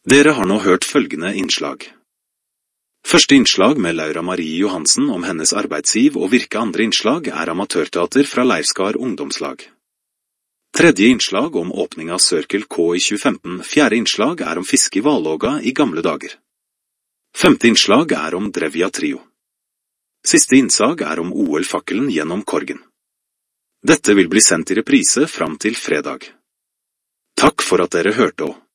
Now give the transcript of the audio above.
Dere har nå hørt følgende innslag. Første innslag med Laura Marie Johansen om hennes arbeidsliv og virke. Andre innslag er amatørteater fra Leirskar ungdomslag. Tredje innslag om åpning av Circle K i 2015. Fjerde innslag er om fiske i Valåga i gamle dager. Femte innslag er om Drevja Trio. Siste innslag er om OL-fakkelen gjennom Korgen. Dette vil bli sendt i reprise fram til fredag. Takk for at dere hørte også.